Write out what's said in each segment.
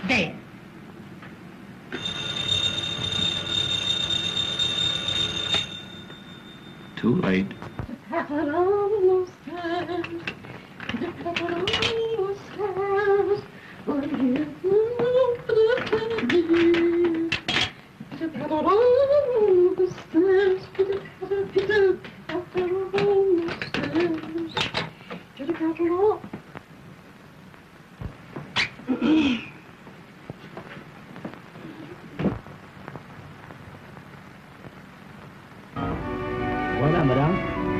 There. Too late. Voilà, madame.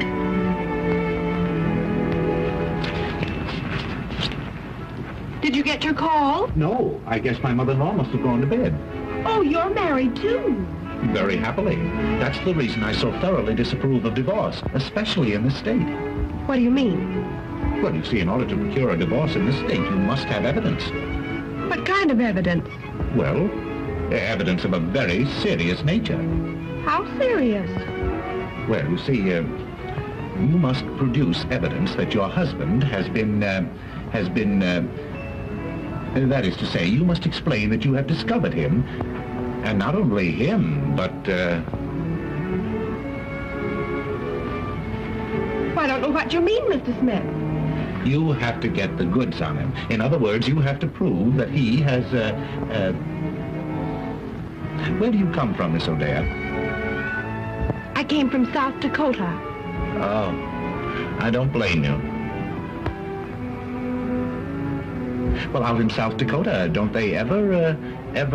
Did you get your call? No, I guess my mother-in-law must have gone to bed. Oh, you're married too. Very happily. That's the reason I so thoroughly disapprove of divorce, especially in this state. What do you mean? Well, you see, in order to procure a divorce in this state, you must have evidence. What kind of evidence? Well, evidence of a very serious nature. How serious? Well, you see, you must produce evidence that your husband has been, that is to say, you must explain that you have discovered him, and not only him, but, I don't know what you mean, Mr. Smith. you have to get the goods on him. In other words, you have to prove that he has, where do you come from, Miss O'Dea? I came from South Dakota. Oh, I don't blame you. Well, out in South Dakota, don't they ever